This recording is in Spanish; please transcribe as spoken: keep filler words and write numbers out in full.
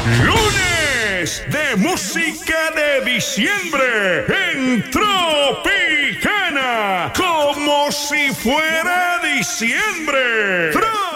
Lunes de música de diciembre en Tropicana, como si fuera diciembre.